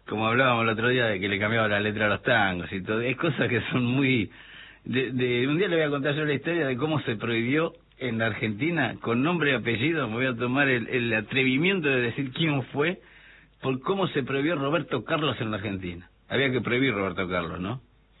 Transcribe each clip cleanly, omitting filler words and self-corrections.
como hablábamos el otro día de que le cambiaba la letra a los tangos y todo, es cosas que son muy... un día le voy a contar yo la historia de cómo se prohibió en la Argentina, con nombre y apellido, me voy a tomar el atrevimiento de decir quién fue, por cómo se prohibió Roberto Carlos en la Argentina. Había que prohibir Roberto Carlos, ¿no?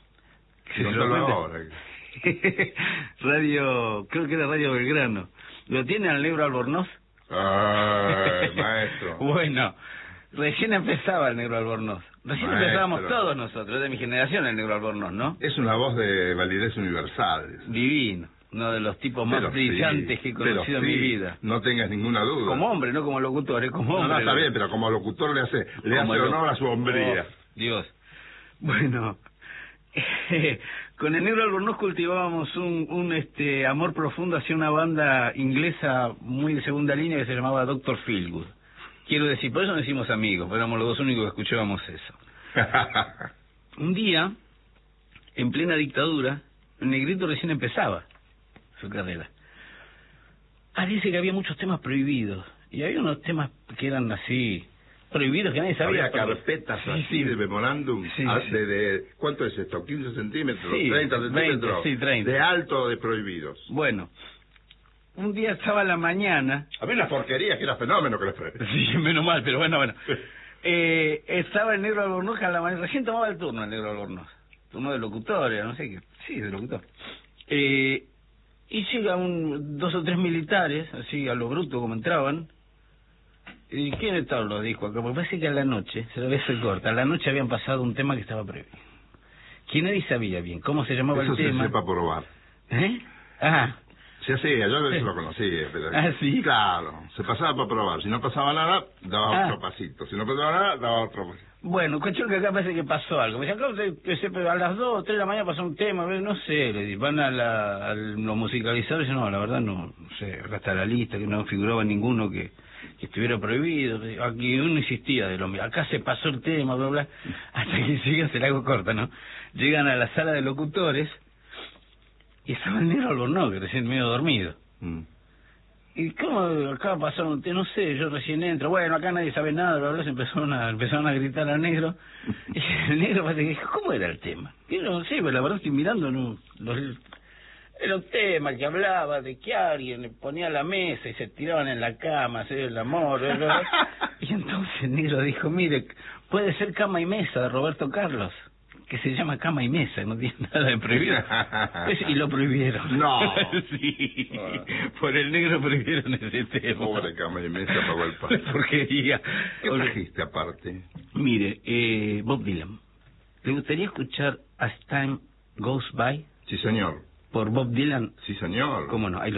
Radio, creo que era Radio Belgrano. ¿Lo tiene al Negro Albornoz? Ay, maestro. Bueno, recién empezaba el Negro Albornoz. Recién empezábamos todos nosotros, de mi generación, el Negro Albornoz, ¿no? Es una voz de validez universal. Divino. Uno de los tipos más brillantes que he conocido en mi vida. No tengas ninguna duda. Como hombre, no como locutor, como hombre. No, está bien, pero como locutor le hace honor a su hombría. Oh, Dios. Bueno, con el Negro Albornoz cultivábamos un amor profundo hacia una banda inglesa muy de segunda línea que se llamaba Dr. Feelgood. Quiero decir, por eso nos hicimos amigos, porque éramos los dos únicos que escuchábamos eso. Un día, en plena dictadura, el Negrito recién empezaba su carrera. Dice que había muchos temas prohibidos, y había unos temas que eran así... prohibidos que nadie sabía. Había carpetas así de memorándum, de ¿cuánto es esto? 15 centímetros, 30 centímetros, 30. De alto de prohibidos. Bueno, un día estaba a la mañana... A mí las porquerías que era fenómeno que les prohibí. Sí, menos mal, pero bueno. Estaba el Negro Albornoz a la mañana, recién tomaba el turno el Negro Albornoz, turno de locutor, no sé qué, sí, de locutor. Y llegan 2 o 3 militares, así a lo bruto como entraban. ¿Y quién estaban los discos acá? Porque parece que a la noche, se lo voy a hacer corta, a la noche habían pasado un tema que estaba prohibido. Que nadie sabía bien cómo se llamaba el tema. Eso se sepa probar. Sí, yo lo conocí. Pero... ¿sí? Claro, se pasaba para probar. Si no pasaba nada, daba otro pasito. Si no pasaba nada, daba otro pasito. Bueno, cuestión que acá parece que pasó algo. Me decían, a las 2 o 3 de la mañana pasó un tema, no sé, le di, van a los musicalizadores y no, la verdad no sé, acá está la lista, que no figuraba ninguno que estuviera prohibido. Aquí uno insistía de lo mismo, acá se pasó el tema, bla, bla, hasta que llegan, se la hago corta, ¿no? Llegan a la sala de locutores y estaba el Negro Albornoz, que recién medio dormido. ¿Y cómo acá pasaron? No sé, yo recién entro, bueno, acá nadie sabe nada, bla, bla, se empezaron a gritar al Negro. Y el Negro parece que dijo, ¿cómo era el tema? Y no sé, pero la verdad estoy mirando, era un tema que hablaba de que alguien le ponía la mesa y se tiraban en la cama, hacer el amor, bla, bla. Y entonces el Negro dijo, mire, puede ser Cama y Mesa de Roberto Carlos, que se llama Cama y Mesa, no tiene nada de prohibido. Y lo prohibieron. No. Sí, por el Negro prohibieron ese tema. Pobre Cama y Mesa pagó el pan. Porquería. ¿Qué trajiste aparte? Mire, Bob Dylan. ¿Le gustaría escuchar As Time Goes By? Sí, señor. Por Bob Dylan. Sí, señor. ¿Cómo no? Ahí